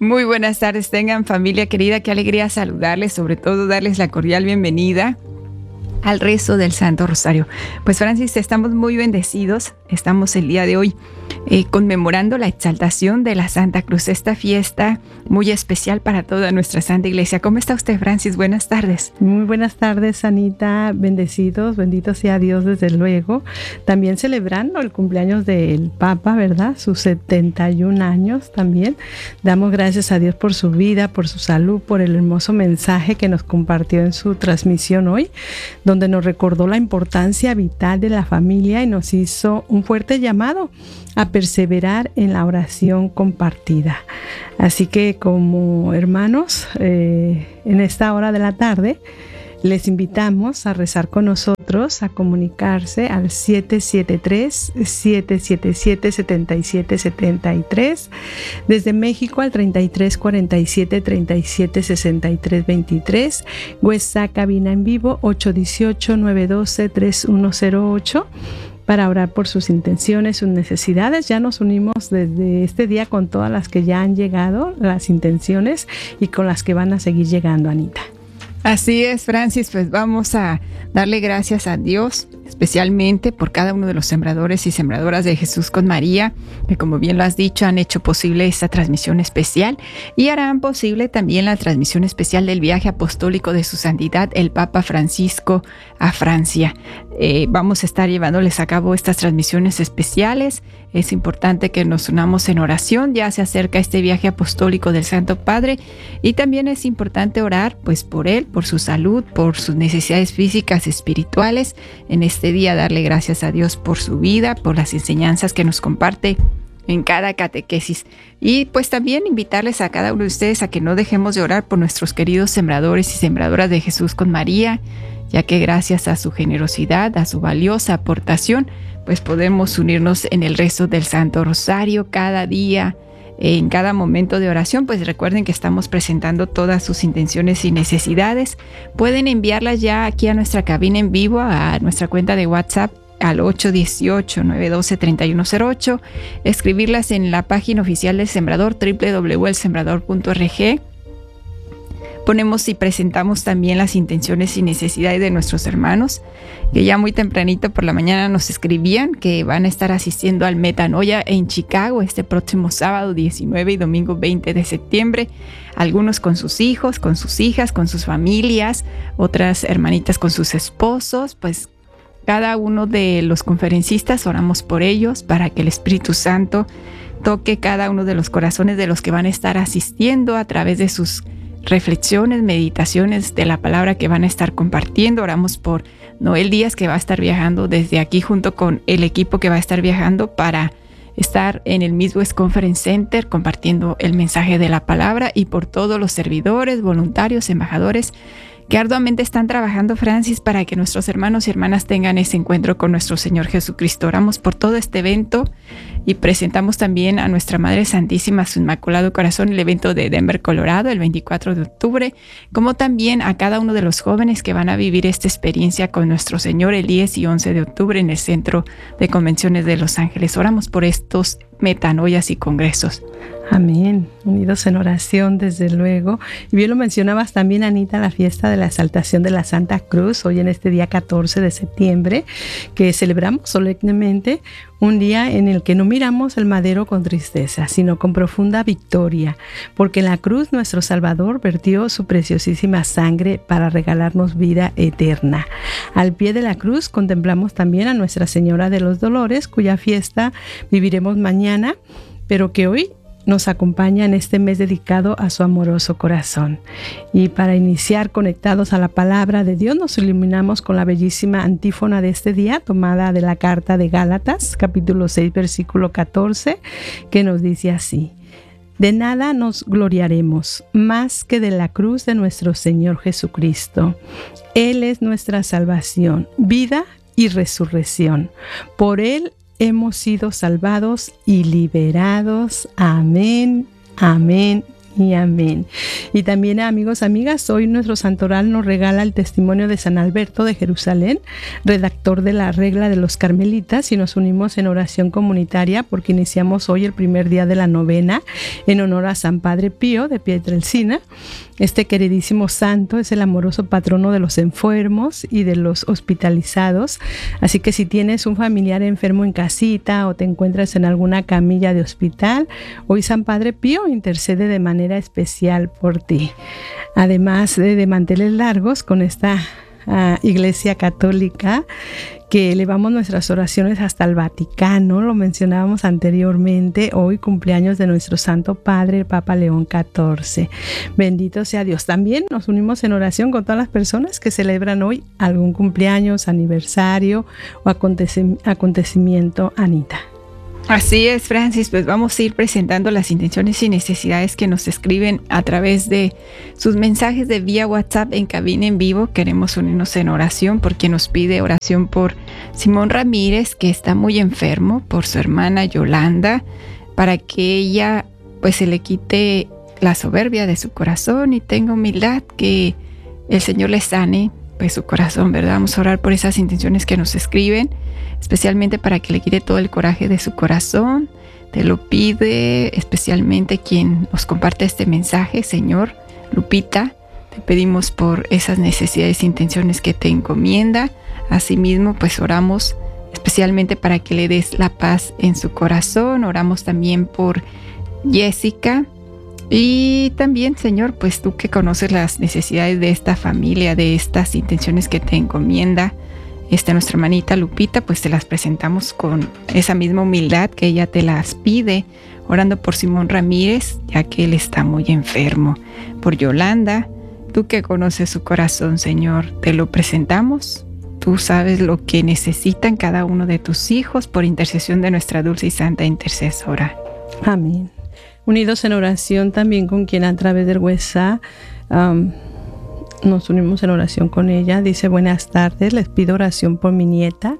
Muy buenas tardes, tengan familia querida, qué alegría saludarles, sobre todo darles la cordial bienvenida al rezo del Santo Rosario. Pues Francis, estamos muy bendecidos, estamos el día de hoy conmemorando la exaltación de la Santa Cruz, esta fiesta muy especial para toda nuestra Santa Iglesia. ¿Cómo está usted, Francis? Buenas tardes. Muy buenas tardes, Anita, bendecidos, bendito sea Dios desde luego. También celebrando el cumpleaños del Papa, ¿verdad? Sus 71 años también. Damos gracias a Dios por su vida, por su salud, por el hermoso mensaje que nos compartió en su transmisión hoy, donde nos recordó la importancia vital de la familia y nos hizo un fuerte llamado a perseverar en la oración compartida. Así que como hermanos, en esta hora de la tarde, les invitamos a rezar con nosotros, a comunicarse al 773-777-7773, desde México al 3347-3763-23, WhatsApp cabina en vivo 818-912-3108, para orar por sus intenciones, sus necesidades. Ya nos unimos desde este día con todas las que ya han llegado, las intenciones, y con las que van a seguir llegando, Anita. Así es, Francis, pues vamos a darle gracias a Dios, especialmente por cada uno de los sembradores y sembradoras de Jesús con María, que como bien lo has dicho, han hecho posible esta transmisión especial y harán posible también la transmisión especial del viaje apostólico de su santidad, el Papa Francisco, a Francia. Vamos a estar llevándoles a cabo estas transmisiones especiales. Es importante que nos unamos en oración, ya se acerca este viaje apostólico del Santo Padre, y también es importante orar pues por él, por su salud, por sus necesidades físicas, espirituales. En este día darle gracias a Dios por su vida, por las enseñanzas que nos comparte en cada catequesis. Y pues también invitarles a cada uno de ustedes a que no dejemos de orar por nuestros queridos sembradores y sembradoras de Jesús con María, ya que gracias a su generosidad, a su valiosa aportación, pues podemos unirnos en el rezo del Santo Rosario cada día, en cada momento de oración. Pues recuerden que estamos presentando todas sus intenciones y necesidades. Pueden enviarlas ya aquí a nuestra cabina en vivo, a nuestra cuenta de WhatsApp, al 818-912-3108, escribirlas en la página oficial del Sembrador, www.elsembrador.org. Ponemos y presentamos también las intenciones y necesidades de nuestros hermanos, que ya muy tempranito por la mañana nos escribían que van a estar asistiendo al Metanoia en Chicago este próximo sábado 19 y domingo 20 de septiembre. Algunos con sus hijos, con sus hijas, con sus familias, otras hermanitas con sus esposos. Pues cada uno de los conferencistas oramos por ellos para que el Espíritu Santo toque cada uno de los corazones de los que van a estar asistiendo a través de sus reflexiones, meditaciones de la palabra que van a estar compartiendo. Oramos por Noel Díaz, que va a estar viajando desde aquí junto con el equipo que va a estar viajando para estar en el Midwest Conference Center compartiendo el mensaje de la palabra, y por todos los servidores, voluntarios, embajadores que arduamente están trabajando, Francis, para que nuestros hermanos y hermanas tengan ese encuentro con nuestro Señor Jesucristo. Oramos por todo este evento y presentamos también a nuestra Madre Santísima, su Inmaculado Corazón, el evento de Denver, Colorado, el 24 de octubre, como también a cada uno de los jóvenes que van a vivir esta experiencia con nuestro Señor el 10 y 11 de octubre en el Centro de Convenciones de Los Ángeles. Oramos por estos metanoias y congresos. Amén, unidos en oración desde luego. Y bien lo mencionabas también, Anita, la fiesta de la exaltación de la Santa Cruz, hoy en este día 14 de septiembre, que celebramos solemnemente, un día en el que no miramos el madero con tristeza, sino con profunda victoria, porque en la cruz nuestro Salvador vertió su preciosísima sangre para regalarnos vida eterna. Al pie de la cruz contemplamos también a Nuestra Señora de los Dolores, cuya fiesta viviremos mañana, pero que hoy nos acompaña en este mes dedicado a su amoroso corazón. Y para iniciar conectados a la palabra de Dios, nos iluminamos con la bellísima antífona de este día, tomada de la carta de Gálatas, capítulo 6, versículo 14, que nos dice así: de nada nos gloriaremos más que de la cruz de nuestro Señor Jesucristo. Él es nuestra salvación, vida y resurrección. Por Él hemos sido salvados y liberados. Amén, amén y amén. Y también, amigos, amigas, hoy nuestro santoral nos regala el testimonio de San Alberto de Jerusalén, redactor de la Regla de los Carmelitas, y nos unimos en oración comunitaria porque iniciamos hoy el primer día de la novena en honor a San Padre Pío de Pietrelcina. Este queridísimo santo es el amoroso patrono de los enfermos y de los hospitalizados, así que si tienes un familiar enfermo en casita o te encuentras en alguna camilla de hospital, hoy San Padre Pío intercede de manera especial por ti. Además de manteles largos con esta Iglesia Católica, que elevamos nuestras oraciones hasta el Vaticano, lo mencionábamos anteriormente, hoy cumpleaños de nuestro Santo Padre, el Papa León XIV. Bendito sea Dios. También nos unimos en oración con todas las personas que celebran hoy algún cumpleaños, aniversario o acontecimiento, Anita. Así es, Francis, pues vamos a ir presentando las intenciones y necesidades que nos escriben a través de sus mensajes de vía WhatsApp en cabina en vivo. Queremos unirnos en oración porque nos pide oración por Simón Ramírez, que está muy enfermo, por su hermana Yolanda, para que ella pues se le quite la soberbia de su corazón y tenga humildad, que el Señor le sane pues su corazón, ¿verdad? Vamos a orar por esas intenciones que nos escriben, especialmente para que le quite todo el coraje de su corazón. Te lo pide especialmente quien nos comparte este mensaje, Señor. Lupita, te pedimos por esas necesidades e intenciones que te encomienda. Asimismo, pues oramos especialmente para que le des la paz en su corazón. Oramos también por Jessica. Y también, Señor, pues tú que conoces las necesidades de esta familia, de estas intenciones que te encomienda nuestra hermanita Lupita, pues te las presentamos con esa misma humildad que ella te las pide, orando por Simón Ramírez, ya que él está muy enfermo. Por Yolanda, tú que conoces su corazón, Señor, te lo presentamos. Tú sabes lo que necesitan cada uno de tus hijos, por intercesión de nuestra dulce y santa intercesora. Amén. Unidos en oración también con quien a través del WhatsApp nos unimos en oración con ella. Dice: buenas tardes, les pido oración por mi nieta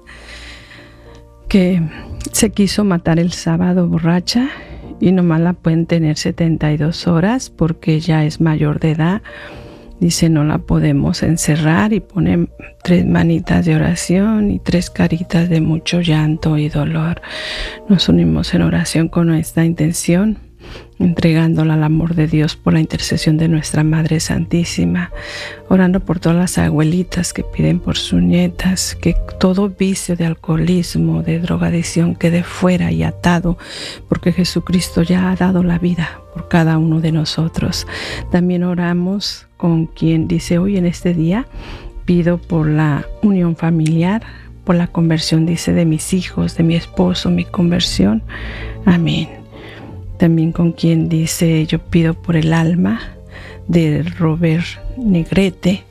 que se quiso matar el sábado borracha y nomás la pueden tener 72 horas porque ya es mayor de edad. Dice: no la podemos encerrar, y pone 3 manitas de oración y 3 caritas de mucho llanto y dolor. Nos unimos en oración con esta intención, entregándola al amor de Dios por la intercesión de nuestra Madre Santísima, orando por todas las abuelitas que piden por sus nietas, que todo vicio de alcoholismo, de drogadicción quede fuera y atado, porque Jesucristo ya ha dado la vida por cada uno de nosotros. También oramos con quien dice: hoy en este día pido por la unión familiar, por la conversión, dice, de mis hijos, de mi esposo, mi conversión. Amén. También con quien dice: yo pido por el alma de Robert Negrete,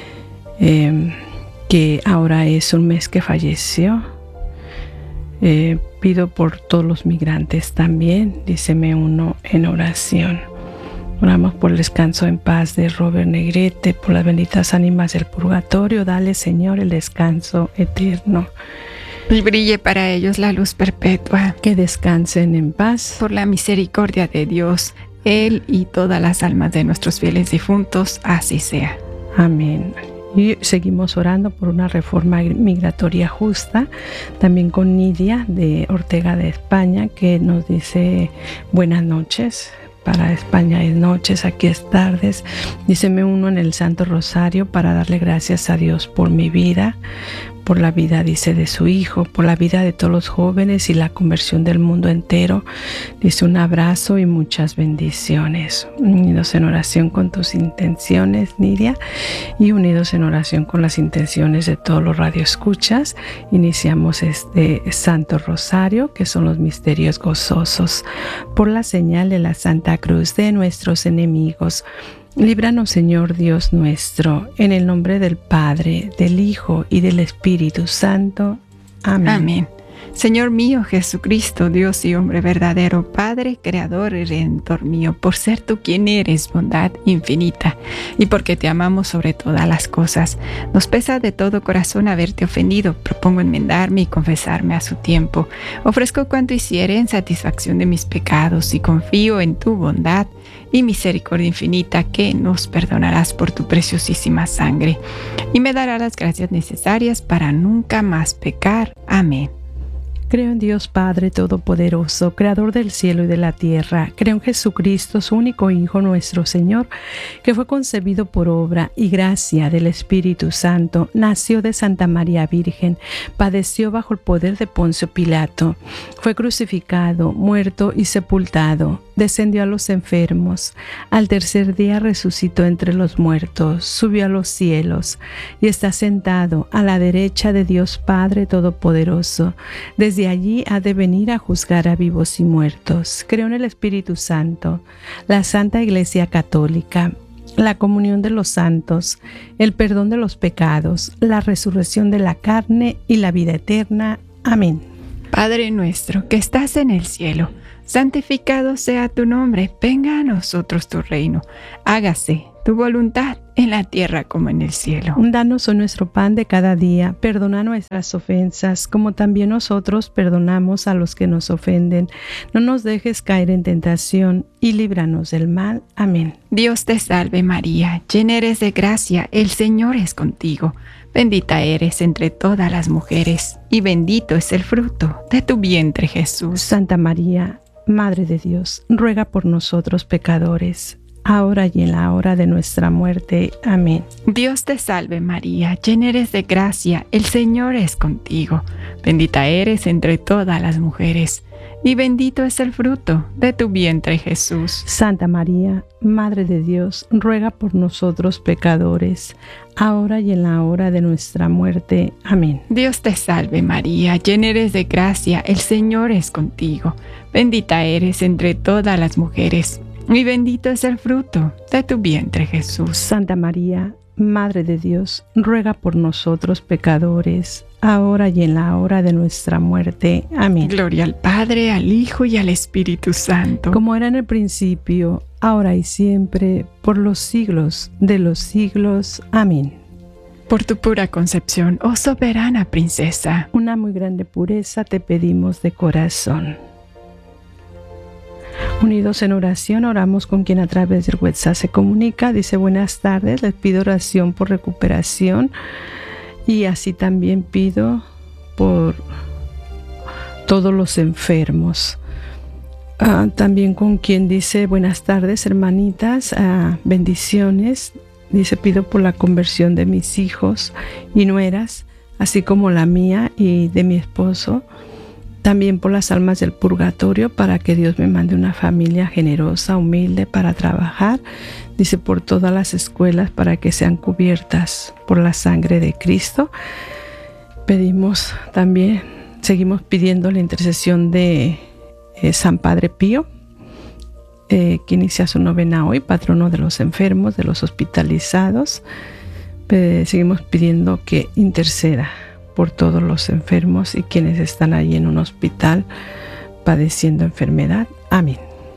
que ahora es un mes que falleció. Pido por todos los migrantes también, dice: me uno en oración. Oramos por el descanso en paz de Robert Negrete, por las benditas ánimas del purgatorio. Dale, Señor, el descanso eterno. Y brille para ellos la luz perpetua. Que descansen en paz. Por la misericordia de Dios, Él y todas las almas de nuestros fieles difuntos, así sea. Amén. Y seguimos orando por una reforma migratoria justa, también con Nidia de Ortega de España, que nos dice: buenas noches. Para España es noches, aquí es tardes. Dice: me uno en el Santo Rosario para darle gracias a Dios por mi vida, por la vida, dice, de su hijo, por la vida de todos los jóvenes y la conversión del mundo entero. Dice: un abrazo y muchas bendiciones. Unidos en oración con tus intenciones, Nidia, y unidos en oración con las intenciones de todos los radioescuchas, iniciamos este Santo Rosario, que son los misterios gozosos. Por la señal de la Santa Cruz de nuestros enemigos, líbranos, Señor Dios nuestro, en el nombre del Padre, del Hijo y del Espíritu Santo. Amén. Amén. Señor mío Jesucristo, Dios y hombre verdadero, Padre, Creador y Redentor mío, por ser tú quien eres bondad infinita y porque te amamos sobre todas las cosas. Nos pesa de todo corazón haberte ofendido. Propongo enmendarme y confesarme a su tiempo. Ofrezco cuanto hiciere en satisfacción de mis pecados y confío en tu bondad y misericordia infinita que nos perdonarás por tu preciosísima sangre y me darás las gracias necesarias para nunca más pecar. Amén. Creo en Dios Padre Todopoderoso, Creador del cielo y de la tierra. Creo en Jesucristo, su único Hijo, nuestro Señor, que fue concebido por obra y gracia del Espíritu Santo, nació de Santa María Virgen, padeció bajo el poder de Poncio Pilato, fue crucificado, muerto y sepultado, descendió a los enfermos, al tercer día resucitó entre los muertos, subió a los cielos y está sentado a la derecha de Dios Padre Todopoderoso. Desde allí ha de venir a juzgar a vivos y muertos. Creo en el Espíritu Santo, la Santa Iglesia Católica, la comunión de los santos, el perdón de los pecados, la resurrección de la carne y la vida eterna. Amén. Padre nuestro que estás en el cielo, santificado sea tu nombre, venga a nosotros tu reino, hágase tu voluntad en la tierra como en el cielo. Danos hoy nuestro pan de cada día, perdona nuestras ofensas, como también nosotros perdonamos a los que nos ofenden. No nos dejes caer en tentación y líbranos del mal. Amén. Dios te salve María, llena eres de gracia, el Señor es contigo. Bendita eres entre todas las mujeres, y bendito es el fruto de tu vientre Jesús. Santa María, Madre de Dios, ruega por nosotros pecadores, ahora y en la hora de nuestra muerte. Amén. Dios te salve María, llena eres de gracia, el Señor es contigo. Bendita eres entre todas las mujeres, y bendito es el fruto de tu vientre Jesús. Santa María, Madre de Dios, ruega por nosotros pecadores, ahora y en la hora de nuestra muerte. Amén. Dios te salve María, llena eres de gracia, el Señor es contigo. Bendita eres entre todas las mujeres, y bendito es el fruto de tu vientre Jesús. Santa María, Madre de Dios, ruega por nosotros pecadores, ahora y en la hora de nuestra muerte. Amén. Gloria al Padre, al Hijo y al Espíritu Santo. Como era en el principio, ahora y siempre, por los siglos de los siglos. Amén. Por tu pura concepción, oh soberana princesa, una muy grande pureza te pedimos de corazón. Unidos en oración, oramos con quien a través del WhatsApp se comunica. Dice: buenas tardes, les pido oración por recuperación y así también pido por todos los enfermos. También con quien dice: buenas tardes, hermanitas, bendiciones. Dice: pido por la conversión de mis hijos y nueras, así como la mía y de mi esposo. También por las almas del purgatorio, para que Dios me mande una familia generosa, humilde para trabajar. Dice: por todas las escuelas, para que sean cubiertas por la sangre de Cristo. Pedimos también, seguimos pidiendo la intercesión de San Padre Pío, que inicia su novena hoy, patrono de los enfermos, de los hospitalizados. Seguimos pidiendo que interceda por todos los enfermos y quienes están ahí en un hospital padeciendo enfermedad. Amén.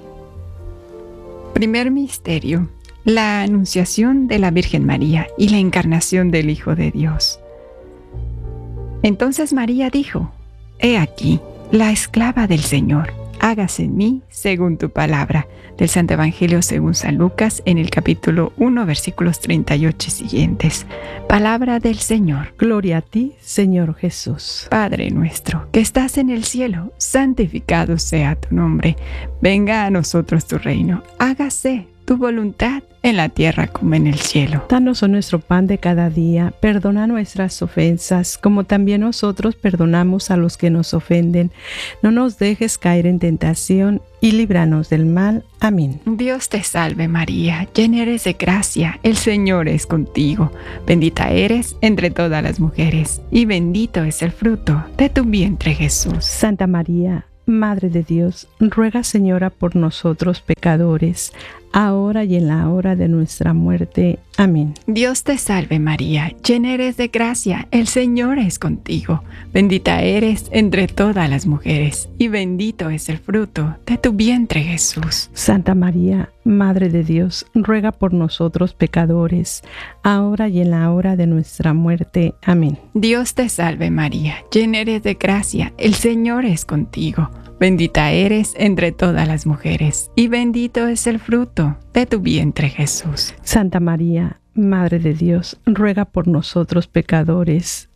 Primer misterio: la anunciación de la Virgen María y la encarnación del Hijo de Dios. Entonces María dijo: He aquí, la esclava del Señor, hágase en mí según tu palabra. Del Santo Evangelio según San Lucas, en el capítulo 1, versículos 38 y siguientes. Palabra del Señor. Gloria a ti, Señor Jesús. Padre nuestro, que estás en el cielo, santificado sea tu nombre. Venga a nosotros tu reino. Hágase tu voluntad en la tierra como en el cielo. Danos hoy nuestro pan de cada día. Perdona nuestras ofensas, como también nosotros perdonamos a los que nos ofenden. No nos dejes caer en tentación y líbranos del mal. Amén. Dios te salve María, llena eres de gracia, el Señor es contigo. Bendita eres entre todas las mujeres, y bendito es el fruto de tu vientre Jesús. Santa María, Madre de Dios, ruega, Señora, por nosotros pecadores, ahora y en la hora de nuestra muerte. Amén. Dios te salve María, llena eres de gracia, el Señor es contigo. Bendita eres entre todas las mujeres, y bendito es el fruto de tu vientre Jesús. Santa María, Madre de Dios, ruega por nosotros pecadores, ahora y en la hora de nuestra muerte. Amén. Dios te salve María, llena eres de gracia, el Señor es contigo. Bendita eres entre todas las mujeres, y bendito es el fruto de tu vientre Jesús. Santa María, Madre de Dios, ruega por nosotros pecadores,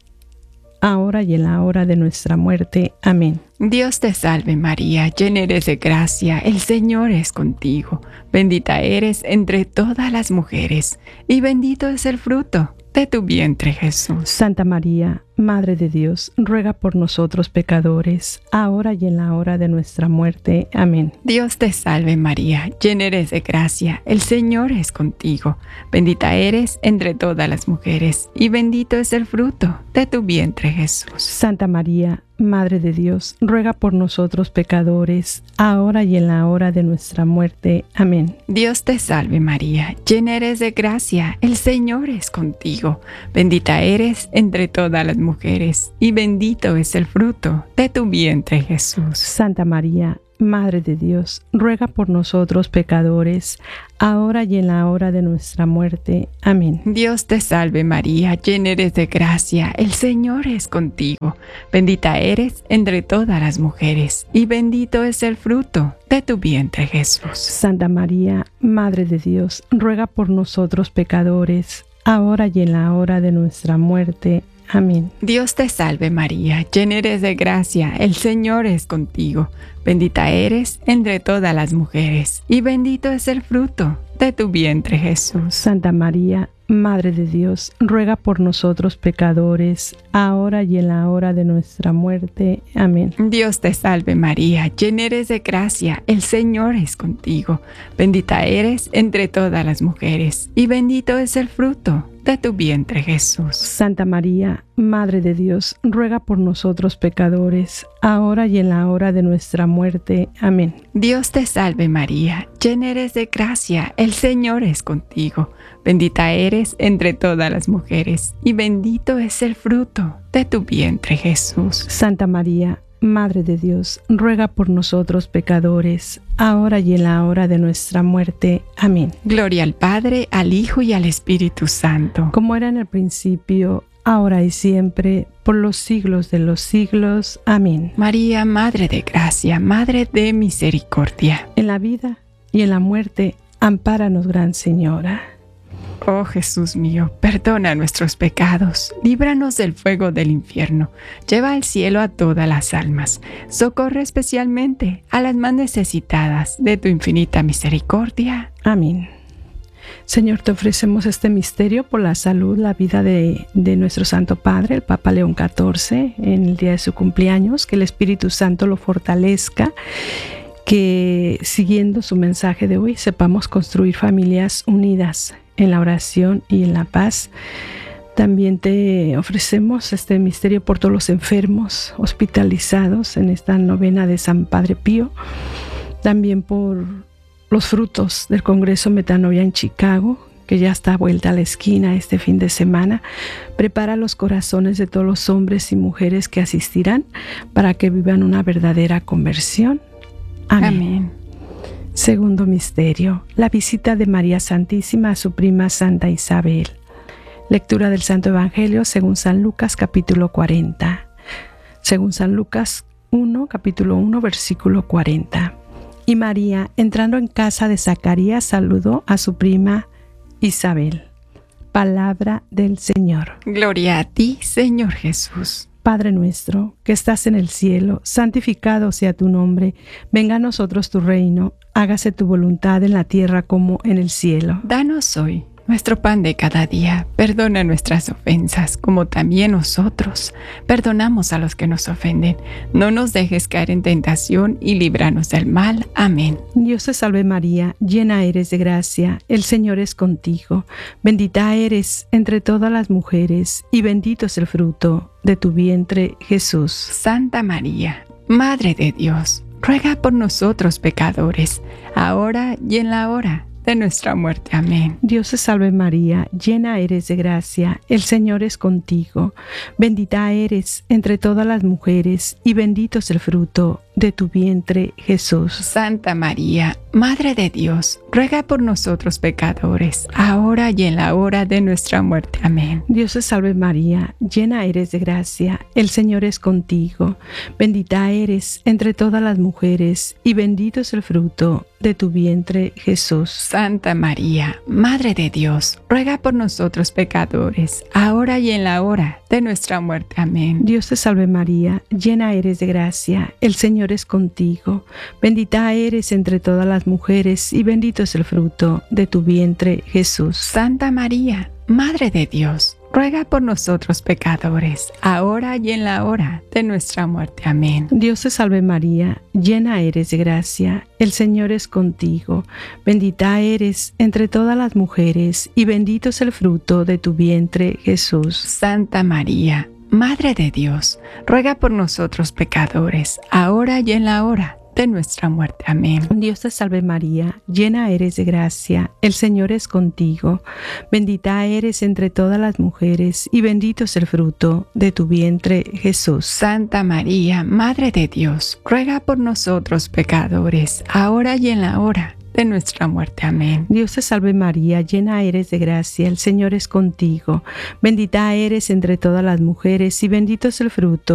ahora y en la hora de nuestra muerte. Amén. Dios te salve María, llena eres de gracia, el Señor es contigo. Bendita eres entre todas las mujeres, y bendito es el fruto de tu vientre Jesús. Santa María, Madre de Dios, ruega por nosotros pecadores, ahora y en la hora de nuestra muerte. Amén. Dios te salve María, llena eres de gracia, el Señor es contigo. Bendita eres entre todas las mujeres, y bendito es el fruto de tu vientre Jesús. Santa María, Madre de Dios, ruega por nosotros pecadores, ahora y en la hora de nuestra muerte. Amén. Dios te salve María, llena eres de gracia, el Señor es contigo. Bendita eres entre todas las mujeres, y bendito es el fruto de tu vientre Jesús. Santa María, Madre de Dios, ruega por nosotros pecadores, ahora y en la hora de nuestra muerte. Amén. Dios te salve María, llena eres de gracia, el Señor es contigo. Bendita eres entre todas las mujeres, y bendito es el fruto de tu vientre Jesús. Santa María, Madre de Dios, ruega por nosotros pecadores, ahora y en la hora de nuestra muerte. Amén. Dios te salve María, llena eres de gracia, el Señor es contigo. Bendita eres entre todas las mujeres, y bendito es el fruto de tu vientre Jesús. Santa María, Madre de Dios, ruega por nosotros pecadores, ahora y en la hora de nuestra muerte. Amén. Dios te salve María, llena eres de gracia, el Señor es contigo. Bendita eres entre todas las mujeres, y bendito es el fruto de tu vientre Jesús. Santa María, Madre de Dios, ruega por nosotros pecadores, ahora y en la hora de nuestra muerte. Amén. Dios te salve María, llena eres de gracia, el Señor es contigo. Bendita eres entre todas las mujeres, y bendito es el fruto de tu vientre Jesús. Santa María, Madre de Dios, ruega por nosotros pecadores, ahora y en la hora de nuestra muerte. Amén. Gloria al Padre, al Hijo y al Espíritu Santo. Como era en el principio, ahora y siempre, por los siglos de los siglos. Amén. María, Madre de Gracia, Madre de Misericordia. En la vida y en la muerte, ampáranos, Gran Señora. Oh Jesús mío, perdona nuestros pecados, líbranos del fuego del infierno, lleva al cielo a todas las almas, socorre especialmente a las más necesitadas de tu infinita misericordia. Amén. Señor, te ofrecemos este misterio por la salud, la vida de nuestro Santo Padre, el Papa León XIV, en el día de su cumpleaños, que el Espíritu Santo lo fortalezca, que siguiendo su mensaje de hoy sepamos construir familias unidas en la oración y en la paz. También te ofrecemos este misterio por todos los enfermos hospitalizados en esta novena de San Padre Pío. También por los frutos del Congreso Metanoia en Chicago, que ya está vuelta a la esquina este fin de semana. Prepara los corazones de todos los hombres y mujeres que asistirán para que vivan una verdadera conversión. Amén. Amén. Segundo misterio, la visita de María Santísima a su prima Santa Isabel. Lectura del Santo Evangelio según San Lucas, capítulo 40. Según San Lucas 1, capítulo 1, versículo 40. Y María, entrando en casa de Zacarías, saludó a su prima Isabel. Palabra del Señor. Gloria a ti, Señor Jesús. Padre nuestro, que estás en el cielo, santificado sea tu nombre. Venga a nosotros tu reino. Hágase tu voluntad en la tierra como en el cielo. Danos hoy nuestro pan de cada día. Perdona nuestras ofensas, como también nosotros perdonamos a los que nos ofenden. No nos dejes caer en tentación y líbranos del mal. Amén. Dios te salve María, llena eres de gracia, el Señor es contigo. Bendita eres entre todas las mujeres, y bendito es el fruto de tu vientre, Jesús. Santa María, Madre de Dios, ruega por nosotros pecadores, ahora y en la hora de nuestra muerte. Amén. Dios te salve María, llena eres de gracia, el Señor es contigo. Bendita eres entre todas las mujeres y bendito es el fruto de tu vientre, Jesús. Santa María, Madre de Dios, ruega por nosotros pecadores, ahora y en la hora de nuestra muerte. Amén. Dios te salve María, llena eres de gracia, el Señor es contigo. Bendita eres entre todas las mujeres y bendito es el fruto de tu vientre, Jesús. Santa María, Madre de Dios, ruega por nosotros pecadores, ahora y en la hora de nuestra muerte. Amén. Dios te salve María, llena eres de gracia, el Señor es contigo. Bendita eres entre todas las mujeres y bendito es el fruto de tu vientre, Jesús. Santa María, Madre de Dios, ruega por nosotros pecadores, ahora y en la hora de nuestra muerte. Amén. Dios te salve María, llena eres de gracia, el Señor es contigo. Bendita eres entre todas las mujeres y bendito es el fruto de tu vientre, Jesús. Santa María, Madre de Dios, ruega por nosotros pecadores, ahora y en la hora de nuestra muerte. Amén. Dios te salve María, llena eres de gracia, el Señor es contigo. Bendita eres entre todas las mujeres y bendito es el fruto de tu vientre, Jesús. Santa María, Madre de Dios, ruega por nosotros pecadores, ahora y en la hora de nuestra muerte. Amén. Dios te salve María, llena eres de gracia, el Señor es contigo. Bendita eres entre todas las mujeres y bendito es el fruto